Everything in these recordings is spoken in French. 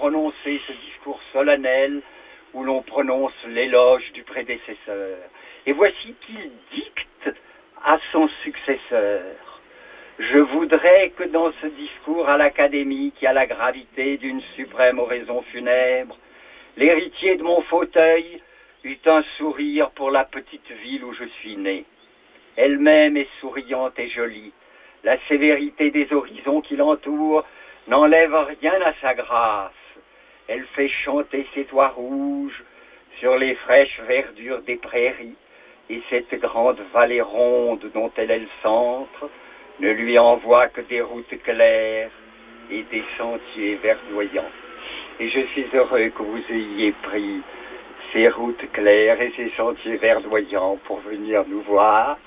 prononcer ce discours solennel où l'on prononce l'éloge du prédécesseur. Et voici qu'il dicte à son successeur. Je voudrais que dans ce discours à l'Académie qui a la gravité d'une suprême oraison funèbre, l'héritier de mon fauteuil eut un sourire pour la petite ville où je suis né. Elle-même est souriante et jolie. La sévérité des horizons qui l'entourent n'enlève rien à sa grâce. Elle fait chanter ses toits rouges sur les fraîches verdures des prairies, et cette grande vallée ronde dont elle est le centre ne lui envoie que des routes claires et des sentiers verdoyants. Et je suis heureux que vous ayez pris ces routes claires et ces sentiers verdoyants pour venir nous voir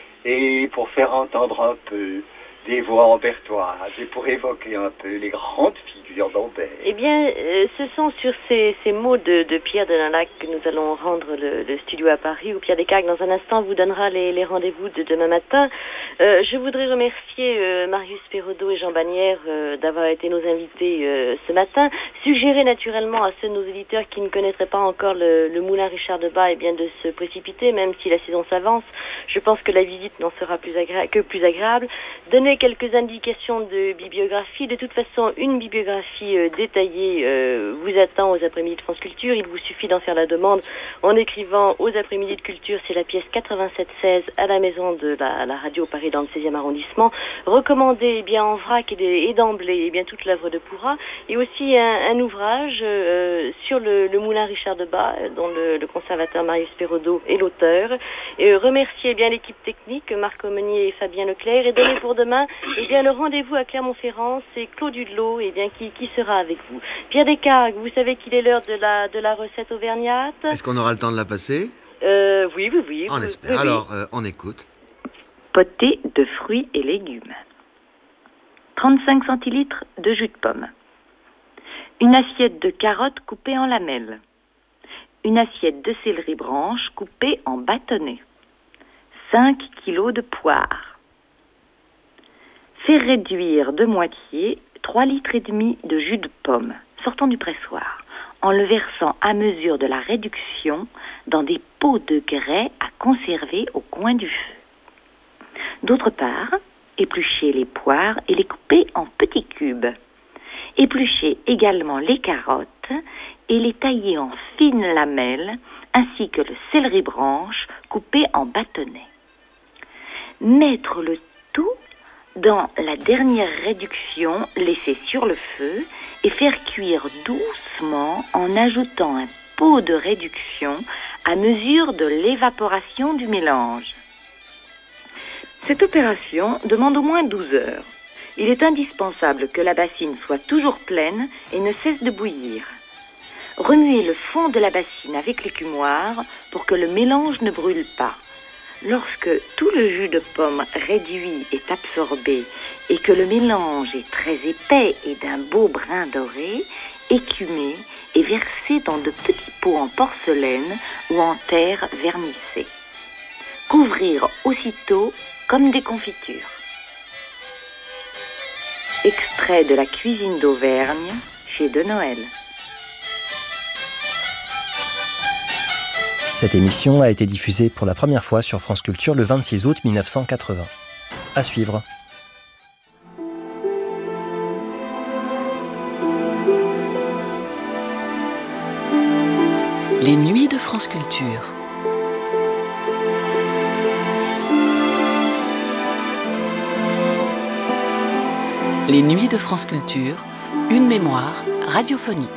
et pour faire entendre un peu des voix ambertoises et pour évoquer un peu les grandes figures d'Ambert. Eh bien, ce sont sur ces mots de Pierre Delanlac que nous allons rendre le studio à Paris, où Pierre Descartes, dans un instant, vous donnera les rendez-vous de demain matin. Je voudrais remercier Marius Perraudot et Jean Bagnères d'avoir été nos invités ce matin. Suggérer naturellement à ceux de nos éditeurs qui ne connaîtraient pas encore le Moulin Richard Debat, eh bien, de se précipiter, même si la saison s'avance. Je pense que la visite n'en sera plus agréable. Donner quelques indications de bibliographie. De toute façon, une bibliographie détaillée vous attend aux après-midi de France Culture. Il vous suffit d'en faire la demande en écrivant aux après-midi de Culture. C'est la pièce 87-16 à la maison de la radio Paris dans le 16e arrondissement. Recommandé bien en vrac et d'emblée bien toute l'œuvre de Pourra. Et aussi un ouvrage sur le Moulin Richard Debat, dont le conservateur Marius Perraudot est l'auteur. Remercier bien l'équipe technique, Marc Aumenier et Fabien Leclerc. Et donner pour demain le rendez-vous à Clermont-Ferrand, c'est Claude Hudelot qui sera avec vous. Pierre Descartes, vous savez qu'il est l'heure de la recette auvergnate. Est-ce qu'on aura le temps de la passer ? Oui. On espère. Alors, on écoute. Potée de fruits et légumes. 35 centilitres de jus de pomme. Une assiette de carottes coupées en lamelles. Une assiette de céleri branche coupée en bâtonnets. 5 kilos de poires. Faire réduire de moitié 3,5 litres de jus de pomme, sortant du pressoir, en le versant à mesure de la réduction dans des pots de grès à conserver au coin du feu. D'autre part, éplucher les poires et les couper en petits cubes. Éplucher également les carottes et les tailler en fines lamelles, ainsi que le céleri branche coupé en bâtonnets. Mettre le tout dans la dernière réduction laissée sur le feu et faire cuire doucement en ajoutant un pot de réduction à mesure de l'évaporation du mélange. Cette opération demande au moins 12 heures. Il est indispensable que la bassine soit toujours pleine et ne cesse de bouillir. Remuez le fond de la bassine avec l'écumoire pour que le mélange ne brûle pas. Lorsque tout le jus de pomme réduit est absorbé et que le mélange est très épais et d'un beau brun doré, écumez et versez dans de petits pots en porcelaine ou en terre vernissée. Couvrir aussitôt comme des confitures. Extrait de la cuisine d'Auvergne chez De Noël. Cette émission a été diffusée pour la première fois sur France Culture le 26 août 1980. À suivre. Les nuits de France Culture. Les nuits de France Culture, une mémoire radiophonique.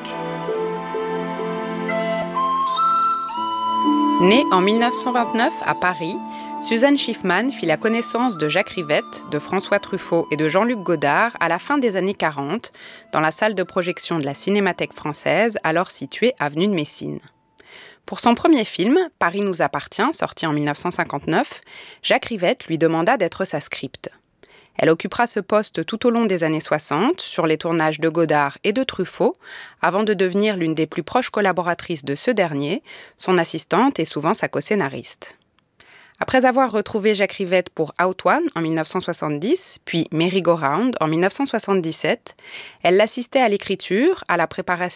Née en 1929 à Paris, Suzanne Schiffman fit la connaissance de Jacques Rivette, de François Truffaut et de Jean-Luc Godard à la fin des années 40, dans la salle de projection de la Cinémathèque française, alors située avenue de Messine. Pour son premier film, Paris nous appartient, sorti en 1959, Jacques Rivette lui demanda d'être sa script. Elle occupera ce poste tout au long des années 60, sur les tournages de Godard et de Truffaut, avant de devenir l'une des plus proches collaboratrices de ce dernier, son assistante et souvent sa co-scénariste. Après avoir retrouvé Jacques Rivette pour Out One en 1970, puis Merry Go Round en 1977, elle l'assistait à l'écriture, à la préparation